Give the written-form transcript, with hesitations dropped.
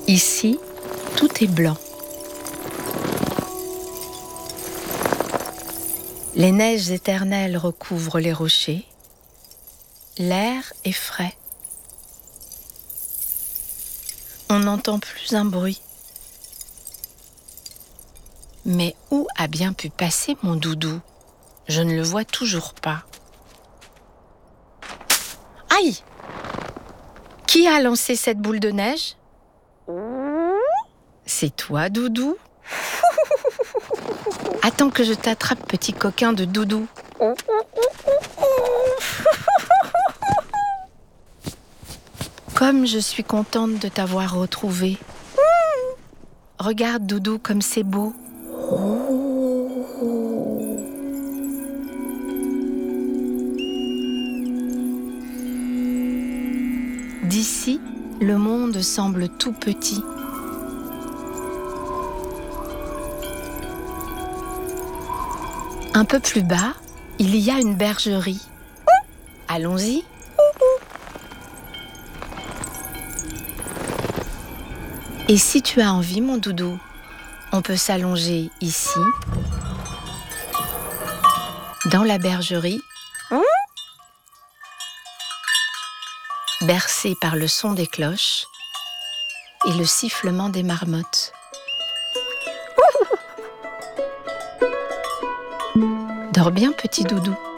Ici, tout est blanc. Les neiges éternelles recouvrent les rochers. L'air est frais. On n'entend plus un bruit. Mais où a bien pu passer mon doudou ? Je ne le vois toujours pas. Aïe ! Qui a lancé cette boule de neige ? C'est toi, Doudou ? Attends que je t'attrape, petit coquin de Doudou. Comme je suis contente de t'avoir retrouvé. Regarde, Doudou, comme c'est beau. D'ici, le monde semble tout petit. Un peu plus bas, il y a une bergerie. Allons-y. Et si tu as envie, mon doudou, on peut s'allonger ici, dans la bergerie, bercé par le son des cloches et le sifflement des marmottes. Dors bien, petit doudou.